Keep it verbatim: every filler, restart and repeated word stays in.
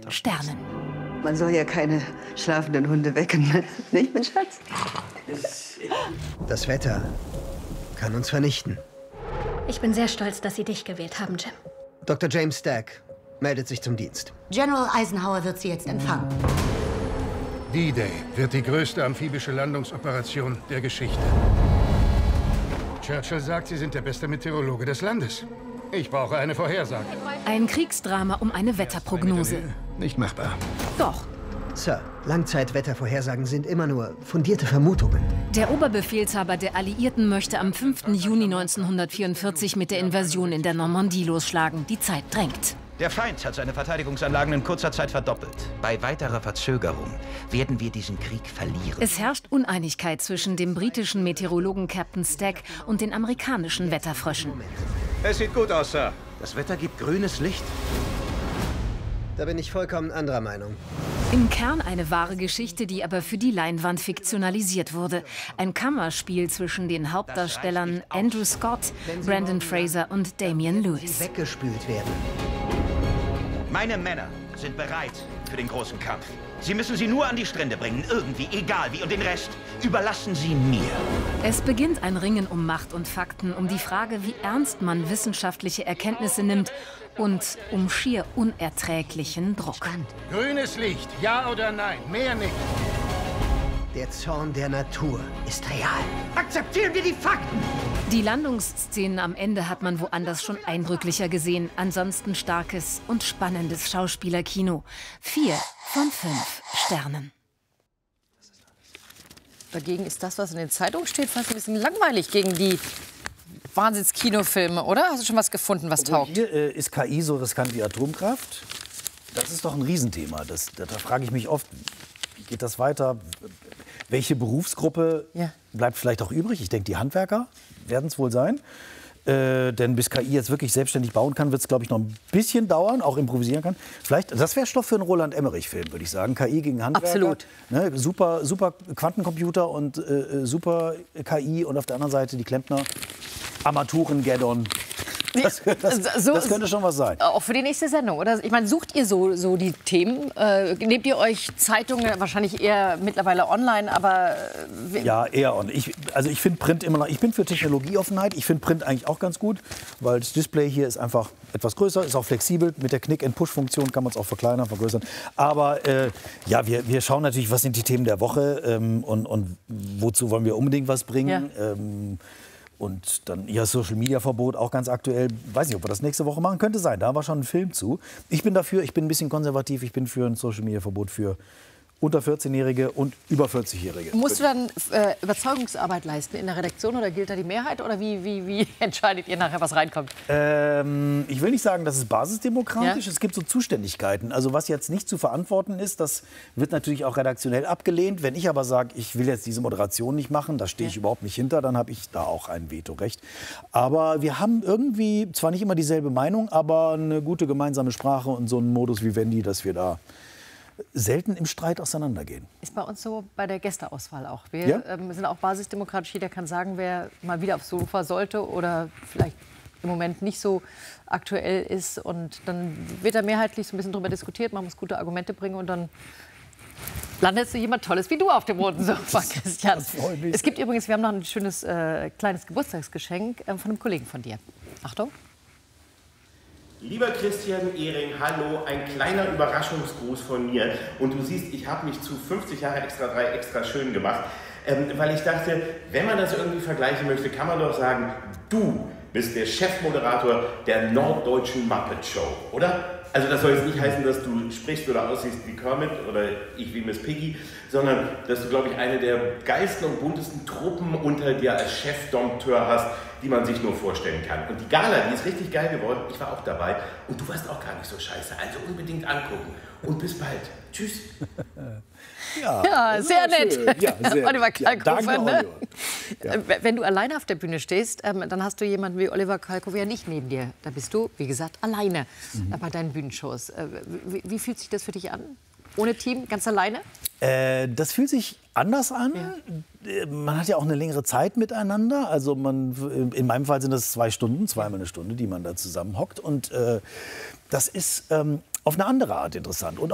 Sternen. Man soll ja keine schlafenden Hunde wecken, ne? Nicht, mein Schatz? Das Wetter kann uns vernichten. Ich bin sehr stolz, dass Sie dich gewählt haben, Jim. Doktor James Stack meldet sich zum Dienst. General Eisenhower wird Sie jetzt empfangen. D-Day wird die größte amphibische Landungsoperation der Geschichte. Churchill sagt, Sie sind der beste Meteorologe des Landes. Ich brauche eine Vorhersage. Ein Kriegsdrama um eine Wetterprognose. Nicht machbar. Doch. Sir, Langzeitwettervorhersagen sind immer nur fundierte Vermutungen. Der Oberbefehlshaber der Alliierten möchte am fünften Juni neunzehnhundertvierundvierzig mit der Invasion in der Normandie losschlagen. Die Zeit drängt. Der Feind hat seine Verteidigungsanlagen in kurzer Zeit verdoppelt. Bei weiterer Verzögerung werden wir diesen Krieg verlieren. Es herrscht Uneinigkeit zwischen dem britischen Meteorologen Captain Stack und den amerikanischen Wetterfröschen. Es sieht gut aus, Sir. Das Wetter gibt grünes Licht. Da bin ich vollkommen anderer Meinung. Im Kern eine wahre Geschichte, die aber für die Leinwand fiktionalisiert wurde. Ein Kammerspiel zwischen den Hauptdarstellern Andrew Scott, Brendan Fraser und Damian Lewis. Weggespült werden. Meine Männer sind bereit für den großen Kampf. Sie müssen sie nur an die Strände bringen, irgendwie, egal wie. Und den Rest überlassen Sie mir. Es beginnt ein Ringen um Macht und Fakten, um die Frage, wie ernst man wissenschaftliche Erkenntnisse nimmt und um schier unerträglichen Druck. Grünes Licht, ja oder nein? Mehr nicht. Der Zorn der Natur ist real. Akzeptieren wir die Fakten! Die Landungsszenen am Ende hat man woanders schon eindrücklicher gesehen. Ansonsten starkes und spannendes Schauspielerkino. Vier von fünf Sternen. Dagegen ist das, was in den Zeitungen steht, fast ein bisschen langweilig gegen die Wahnsinns-Kinofilme, oder? Hast du schon was gefunden, was Obwohl taugt? Hier äh, ist K I so riskant wie Atomkraft. Das ist doch ein Riesenthema. Das, da, da frage ich mich oft, wie geht das weiter? Welche Berufsgruppe Ja. bleibt vielleicht auch übrig? Ich denke, die Handwerker werden es wohl sein. Äh, denn bis K I jetzt wirklich selbstständig bauen kann, wird es, glaube ich, noch ein bisschen dauern, auch improvisieren kann. Vielleicht, das wäre Stoff für einen Roland-Emmerich-Film, würde ich sagen. K I gegen Handwerker. Absolut. Ne, super, super Quantencomputer und äh, super K I und auf der anderen Seite die Klempner. Armaturen-Gaddon. Das, das, So- das könnte schon was sein. Auch für die nächste Sendung, oder? Ich meine, sucht ihr so, so die Themen? Äh, nehmt ihr euch Zeitungen, wahrscheinlich eher mittlerweile online, aber... Äh, Ja, eher on. Ich, also ich finde Print immer noch, ich bin für Technologieoffenheit. Ich finde Print eigentlich auch ganz gut, weil das Display hier ist einfach etwas größer, ist auch flexibel. Mit der Knick-and-Push-Funktion kann man es auch verkleinern, vergrößern. Aber äh, ja, wir, wir schauen natürlich, was sind die Themen der Woche ähm, und, und wozu wollen wir unbedingt was bringen. Ja. Ähm, Und dann ja, Social-Media-Verbot, auch ganz aktuell. Weiß nicht, ob wir das nächste Woche machen. Könnte sein. Da war schon ein Film zu. Ich bin dafür, ich bin ein bisschen konservativ. Ich bin für ein Social-Media-Verbot für unter vierzehn-Jährige und über vierzig-Jährige. Musst du dann äh, Überzeugungsarbeit leisten in der Redaktion oder gilt da die Mehrheit? Oder wie, wie, wie entscheidet ihr nachher, was reinkommt? Ähm, ich will nicht sagen, das ist basisdemokratisch. Ja. Es gibt so Zuständigkeiten. Also was jetzt nicht zu verantworten ist, das wird natürlich auch redaktionell abgelehnt. Wenn ich aber sage, ich will jetzt diese Moderation nicht machen, da stehe ich Ja. überhaupt nicht hinter, dann habe ich da auch ein Vetorecht. Aber wir haben irgendwie zwar nicht immer dieselbe Meinung, aber eine gute gemeinsame Sprache und so einen Modus wie Wendy, dass wir da selten im Streit auseinandergehen. Ist bei uns so bei der Gästeauswahl auch. Wir Ja? ähm, sind auch basisdemokratisch. Jeder kann sagen, wer mal wieder aufs Sofa sollte oder vielleicht im Moment nicht so aktuell ist. Und dann wird da mehrheitlich so ein bisschen drüber diskutiert. Man muss gute Argumente bringen und dann landet so jemand Tolles wie du auf dem roten Sofa, Christian. das freut mich. Es gibt übrigens, wir haben noch ein schönes äh, kleines Geburtstagsgeschenk äh, von einem Kollegen von dir. Achtung. Lieber Christian Ehring, hallo, ein kleiner Überraschungsgruß von mir. Und du siehst, ich habe mich zu fünfzig Jahre extra drei extra schön gemacht, ähm, weil ich dachte, wenn man das irgendwie vergleichen möchte, kann man doch sagen, du bist der Chefmoderator der Norddeutschen Muppet Show, oder? Also das soll jetzt nicht heißen, dass du sprichst oder aussiehst wie Kermit oder ich wie Miss Piggy, sondern dass du, glaube ich, eine der geilsten und buntesten Truppen unter dir als Chefdompteur hast, die man sich nur vorstellen kann. Und die Gala, die ist richtig geil geworden. Ich war auch dabei und du warst auch gar nicht so scheiße. Also unbedingt angucken. Und bis bald. Tschüss. Ja, sehr nett. schön. Ja, sehr Oliver nett. Ja, Kalkofe, danke, ne? Oliver. Äh, Wenn du alleine auf der Bühne stehst, ähm, dann hast du jemanden wie Oliver Kalkofe ja nicht neben dir. Da bist du, wie gesagt, alleine Mhm. äh, bei deinen Bühnenshows. Äh, wie, wie fühlt sich das für dich an? Ohne Team, ganz alleine? Äh, das fühlt sich anders an. Äh, Man hat ja auch eine längere Zeit miteinander. Also man, in meinem Fall sind das zwei Stunden, zweimal eine Stunde, die man da zusammen hockt. Und äh, das ist ähm, auf eine andere Art interessant. Und